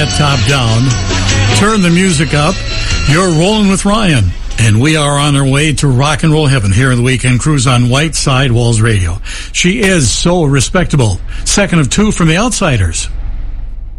Top down. Turn the music up. You're rolling with Ryan. And we are on our way to rock and roll heaven here in the Weekend Cruise on White Sidewalls Radio. She is so respectable. Second of two from the Outsiders.